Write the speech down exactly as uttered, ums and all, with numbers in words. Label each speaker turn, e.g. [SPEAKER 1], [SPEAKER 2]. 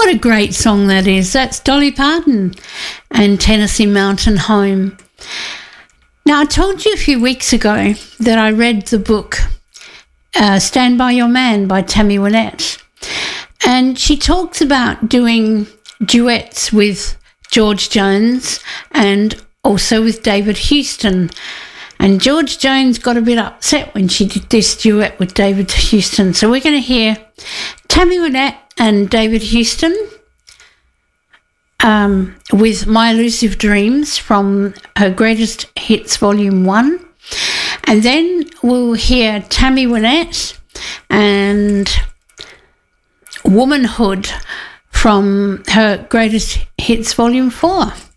[SPEAKER 1] What a great song that is. That's Dolly Parton and Tennessee Mountain Home. Now, I told you a few weeks ago that I read the book uh, Stand By Your Man by Tammy Wynette. And she talks about doing duets with George Jones and also with David Houston. And George Jones got a bit upset when she did this duet with David Houston. So we're going to hear Tammy Wynette and David Houston um, with My Elusive Dreams from her Greatest Hits Volume one. And then we'll hear Tammy Wynette and Womanhood from her Greatest Hits Volume four.